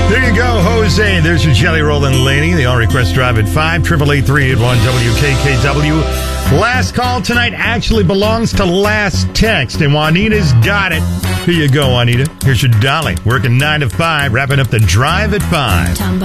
There you go, Jose. There's your Jelly Rollin' Laney. The all request drive at 5 888 WKKW. Last call tonight actually belongs to last text, and Juanita's got it. Here you go, Juanita. Here's your Dolly. Working 9 to 5, wrapping up the drive at 5.